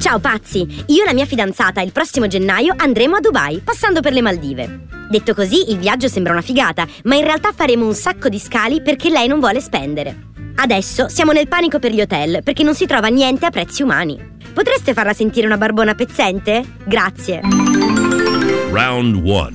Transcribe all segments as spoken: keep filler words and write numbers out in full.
Ciao pazzi, io e la mia fidanzata il prossimo gennaio andremo a Dubai, passando per le Maldive. Detto così, il viaggio sembra una figata, ma in realtà faremo un sacco di scali perché lei non vuole spendere. Adesso siamo nel panico per gli hotel perché non si trova niente a prezzi umani. Potreste farla sentire una barbona pezzente? Grazie. Round one.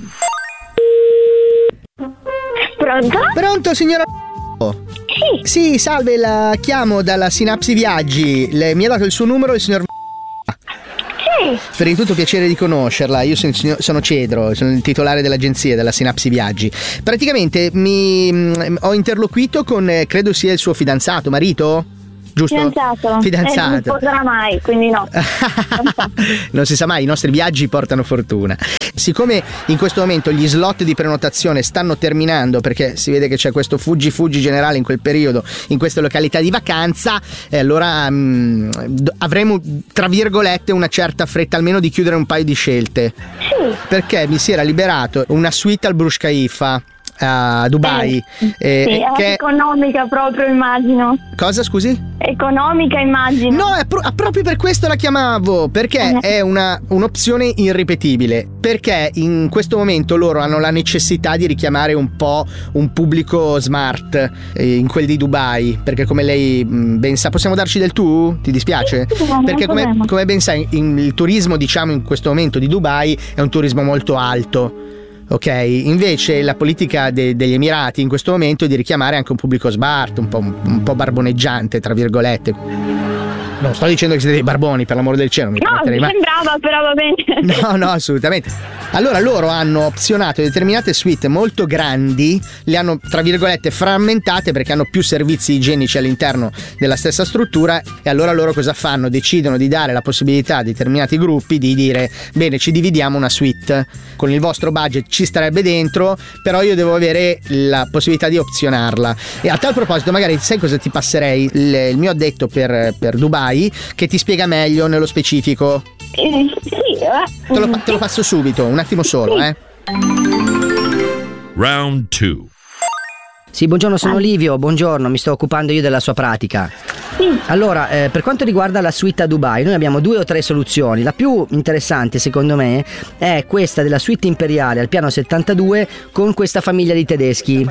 Pronto? Pronto, signora? Sì. Sì, salve, la chiamo dalla Sinapsi Viaggi. Le, mi ha dato il suo numero il signor. Sì. Per di tutto piacere di conoscerla. Io sono, sono Cedro, sono il titolare dell'agenzia della Sinapsi Viaggi. Praticamente mi mh, ho interloquito con, eh, credo sia il suo fidanzato, marito? Giusto? Fidanzato. Fidanzato. Eh, non sposerà mai, quindi no. Non si sa mai, i nostri viaggi portano fortuna. Siccome in questo momento gli slot di prenotazione stanno terminando, perché si vede che c'è questo fuggi fuggi generale in quel periodo, in queste località di vacanza, eh, allora mh, avremo tra virgolette una certa fretta almeno di chiudere un paio di scelte. Sì. Perché mi si era liberato una suite al Burj Khalifa a Dubai, eh, eh, sì, che è economica proprio, immagino. Cosa, scusi? Economica, immagino. No, è pro- proprio per questo la chiamavo, perché è una, un'opzione irripetibile, perché in questo momento loro hanno la necessità di richiamare un po' un pubblico smart eh, in quel di Dubai, perché come lei mh, ben sa, possiamo darci del tu? Ti dispiace? Sì, no, perché come, come ben sai, in, il turismo, diciamo, in questo momento di Dubai è un turismo molto alto. Ok, invece la politica de- degli Emirati in questo momento è di richiamare anche un pubblico smart, un po', un po' barboneggiante, tra virgolette. Non sto dicendo che siete dei barboni, per l'amore del cielo. Mi no, mi mai... sembrava, però va bene. No, no, assolutamente. Allora loro hanno opzionato determinate suite molto grandi, le hanno tra virgolette frammentate perché hanno più servizi igienici all'interno della stessa struttura, e allora loro cosa fanno? Decidono di dare la possibilità a determinati gruppi di dire: bene, ci dividiamo una suite, con il vostro budget ci starebbe dentro, però io devo avere la possibilità di opzionarla. E a tal proposito, magari sai cosa ti passerei? Il, il mio addetto per, per Dubai, che ti spiega meglio nello specifico. Eh, sì, eh. Te lo, te lo passo subito, un attimo solo, eh. Round two. Sì, buongiorno, sono Livio, buongiorno, mi sto occupando io della sua pratica. Sì. Allora, eh, per quanto riguarda la suite a Dubai, noi abbiamo due o tre soluzioni. La più interessante, secondo me, è questa della suite imperiale al piano settantadue con questa famiglia di tedeschi.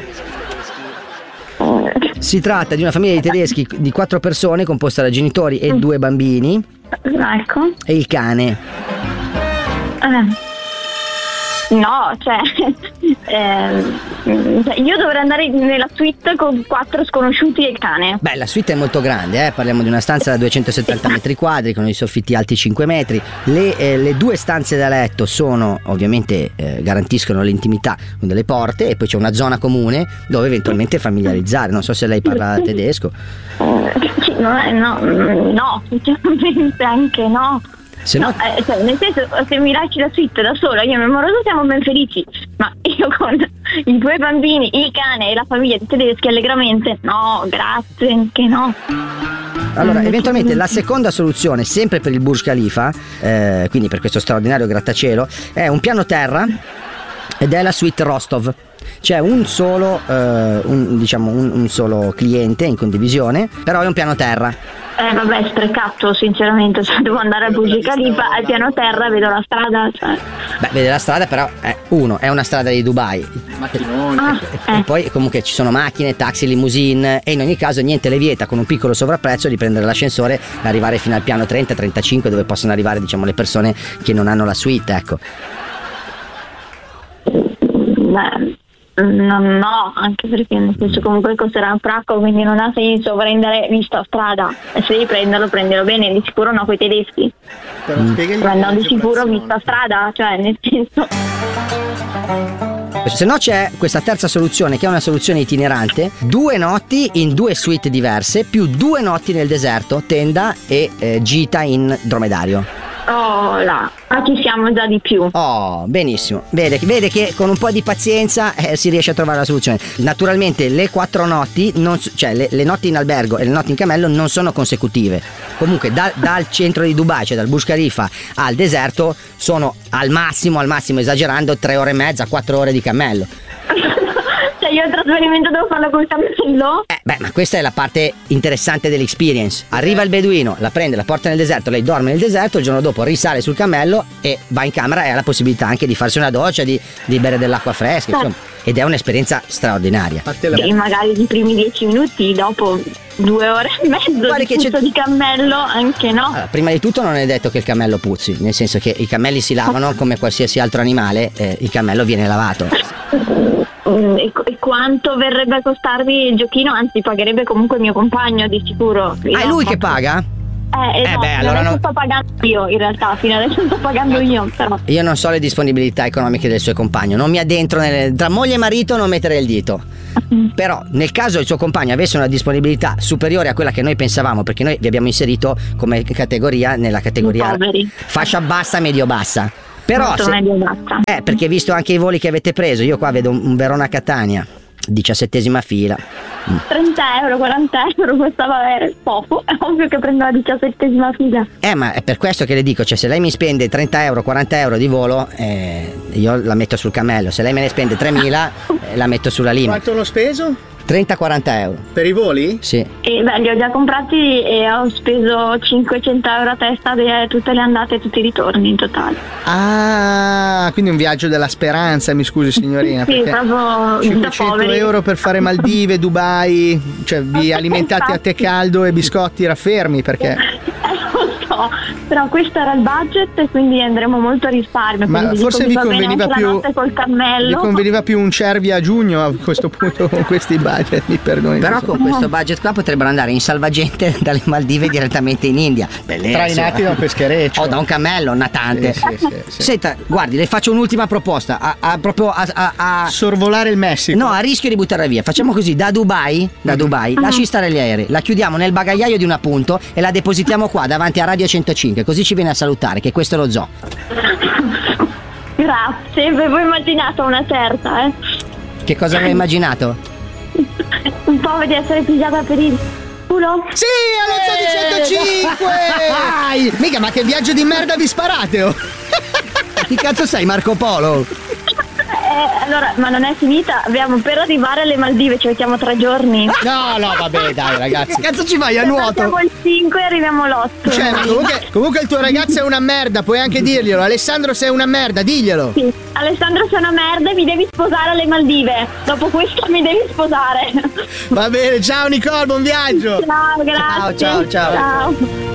Si tratta di una famiglia di tedeschi di quattro persone composta da genitori e due bambini. Ecco. E il cane. Eh. No, cioè, ehm, io dovrei andare nella suite con quattro sconosciuti e il cane. Beh, la suite è molto grande, eh? Parliamo di una stanza da duecentosettanta metri quadri con i soffitti alti cinque metri. Le, eh, le due stanze da letto sono, ovviamente, eh, garantiscono l'intimità con delle porte, e poi c'è una zona comune dove eventualmente familiarizzare. Non so se lei parla tedesco. Eh, sì, no, no, no, sinceramente anche no. Se no, no eh, cioè, nel senso, se mi lasci la suite da sola, io e mio amoroso siamo ben felici, ma io con i due bambini, il cane e la famiglia di tedeschi allegramente, no, grazie, che no. Allora, eventualmente la seconda soluzione, sempre per il Burj Khalifa, eh, quindi per questo straordinario grattacielo, è un piano terra ed è la suite Rostov. C'è un solo, eh, un, diciamo, un, un solo cliente in condivisione, però è un piano terra. Eh vabbè, sprecato sinceramente, cioè, devo andare al Burj Khalifa, al piano terra, vedo la strada, cioè. Beh, vede la strada, però è uno, è una strada di Dubai. Macchinoni. Ah, E eh. poi comunque ci sono macchine, taxi, limousine, e in ogni caso niente le vieta con un piccolo sovrapprezzo di prendere l'ascensore e arrivare fino al piano trenta trentacinque, dove possono arrivare, diciamo, le persone che non hanno la suite, ecco. Beh, no, no, anche perché nel senso comunque costerà un fracco, quindi non ha senso prendere visto a strada. E se devi prenderlo, prendilo bene, di sicuro no coi tedeschi. Però spiegagli Prendono di sicuro l'agevolazione. visto a strada, cioè nel senso. Se no c'è questa terza soluzione, che è una soluzione itinerante: due notti in due suite diverse, più due notti nel deserto, tenda e eh, gita in dromedario. Oh là, ma ci siamo già di più. Oh, benissimo. Vede, vede che con un po' di pazienza eh, si riesce a trovare la soluzione. Naturalmente le quattro notti, non, cioè le, le notti in albergo e le notti in cammello non sono consecutive. Comunque da, dal centro di Dubai, cioè dal Burj Khalifa al deserto, sono al massimo, al massimo esagerando, tre ore e mezza, quattro ore di cammello. Cioè io il trasferimento devo farlo col cammello? Eh, beh, ma questa è la parte interessante dell'experience. Arriva il beduino, la prende, la porta nel deserto, lei dorme nel deserto, il giorno dopo risale sul cammello e va in camera e ha la possibilità anche di farsi una doccia, di, di bere dell'acqua fresca, insomma. Ed è un'esperienza straordinaria. E magari i primi dieci minuti, dopo due ore e mezzo Guarda di che c'è- puzza di cammello, anche no. Allora, prima di tutto non è detto che il cammello puzzi, nel senso che i cammelli si lavano come qualsiasi altro animale, eh, il cammello viene lavato. Mm, E, e quanto verrebbe a costarvi il giochino? Anzi, pagherebbe comunque il mio compagno di sicuro. Io Ah, è lui non che posso- paga? Eh, esatto, beh, allora adesso non- sto pagando io in realtà, fino adesso sto pagando io, però. Io non so le disponibilità economiche del suo compagno, non mi addentro nelle, tra moglie e marito non mettere il dito. Però nel caso il suo compagno avesse una disponibilità superiore a quella che noi pensavamo, perché noi vi abbiamo inserito come categoria nella categoria I poveri. fascia bassa medio bassa. Però Molto se- medio bassa. eh, perché visto anche i voli che avete preso, io qua vedo un, un Verona-Catania, diciassettesima fila. trenta euro, quaranta euro costava eh, poco, è ovvio che prendo la diciassettesima fila. Eh, ma è per questo che le dico, cioè se lei mi spende trenta euro, quaranta euro di volo, eh, io la metto sul cammello, se lei me ne spende tremila, eh, la metto sulla lima. Quanto l'ho speso? trenta quaranta euro. Per i voli? Sì. E beh, li ho già comprati e ho speso cinquecento euro a testa di tutte le andate e tutti i ritorni in totale. Ah, quindi un viaggio della speranza, mi scusi signorina. Sì, perché proprio da cinquecento poveri. euro per fare Maldive, Dubai, cioè vi alimentate a tè caldo e biscotti raffermi perché... Eh, lo so, però questo era il budget e quindi andremo molto a risparmio. Ma quindi forse dico, vi va bene conveniva anche più- la notte col Vi cammello. conveniva più un Cervia a giugno a questo punto con questi budget, mi perdoni. Però insomma. con questo budget qua potrebbero andare in salvagente dalle Maldive direttamente in India. Bellissimo. Trainati da un peschereccio. O da un cammello, un natante. Sì, sì, sì, sì. Senta, guardi, le faccio un'ultima proposta. A, a- proprio a, a- a- Sorvolare il Messico. No, a rischio di buttarla via. Facciamo così, da Dubai, da Dubai, lasci stare gli aerei, la chiudiamo nel bagagliaio di un appunto e la depositiamo qua davanti a Radio centocinque, così ci viene a salutare, che questo è lo zoo. Grazie, avevo immaginato una certa, eh. Che cosa aveva immaginato? Un po' di essere pigiata per il culo. Sì, allo Zoo di centocinque! Ai, mica, ma che viaggio di merda vi sparate, oh! Chi cazzo sei, Marco Polo? Eh, allora, ma non è finita, abbiamo per arrivare alle Maldive, ci mettiamo tre giorni. No, no, vabbè, dai, ragazzi. Che cazzo ci vai a Se nuoto? Facciamo il cinque e arriviamo all'otto. Cioè, ma comunque, comunque il tuo ragazzo è una merda, puoi anche dirglielo. Alessandro, sei una merda, diglielo. Sì. Alessandro, sei una merda e mi devi sposare alle Maldive. Dopo questo mi devi sposare. Va bene, ciao Nicole, buon viaggio. Ciao, grazie. Ciao, ciao, ciao. Ciao.